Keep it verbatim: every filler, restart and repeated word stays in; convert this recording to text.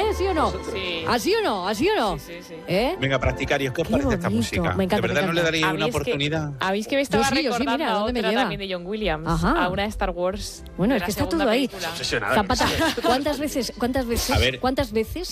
¿Sí o no? Sí. ¿Así o no? ¿Así o no? Sí, sí, sí. ¿Eh? Venga, practicaríos, ¿qué os Qué parece esta bonito. música? Me encanta, ¿De verdad me no le encanta. daríais A una mí es que- oportunidad? ¿Habéis que me estaba Yo sí, yo sí, recordando mira, a ¿dónde me otra lleva? también de John Williams? Ajá. A una de Star Wars. Bueno, de es la que está segunda todo ahí. película. Obsesionada. Zapata, ¿cuántas veces, cuántas A veces, ver. cuántas veces